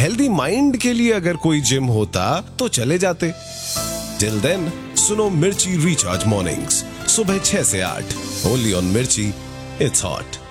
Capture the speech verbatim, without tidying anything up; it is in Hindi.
हेल्दी माइंड के लिए अगर कोई जिम होता तो चले जाते। टिल देन सुनो मिर्ची रिचार्ज मॉर्निंग्स सुबह छह से आठ, ओनली ऑन मिर्ची, इट्स हॉट।